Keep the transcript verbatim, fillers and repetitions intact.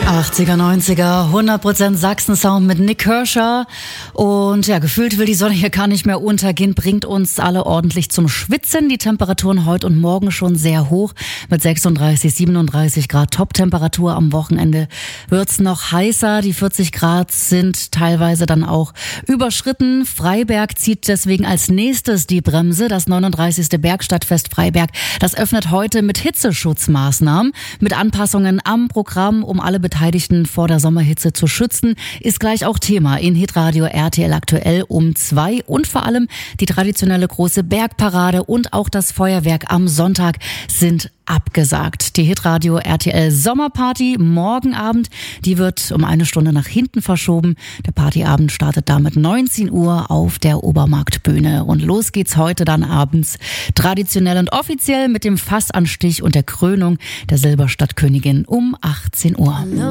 achtziger, neunziger, hundert Prozent Sachsen-Sound mit Nik Kershaw. Und ja, gefühlt will die Sonne hier gar nicht mehr untergehen, bringt uns alle ordentlich zum Schwitzen. Die Temperaturen heute und morgen schon sehr hoch mit sechsunddreißig, siebenunddreißig Grad Top-Temperatur. Am Wochenende wird's noch heißer. Die vierzig Grad sind teilweise dann auch überschritten. Freiberg zieht deswegen als nächstes die Bremse. Das neununddreißigste Bergstadtfest Freiberg, das öffnet heute mit Hitzeschutzmaßnahmen, mit Anpassungen am Programm, um alle Beteiligten vor der Sommerhitze zu schützen, ist gleich auch Thema in Hitradio R T L aktuell um zwei. Und vor allem die traditionelle große Bergparade und auch das Feuerwerk am Sonntag sind abgesagt. Die Hitradio R T L Sommerparty morgen Abend, die wird um eine Stunde nach hinten verschoben. Der Partyabend startet damit neunzehn Uhr auf der Obermarktbühne. Und los geht's heute dann abends traditionell und offiziell mit dem Fassanstich und der Krönung der Silberstadtkönigin um achtzehn Uhr.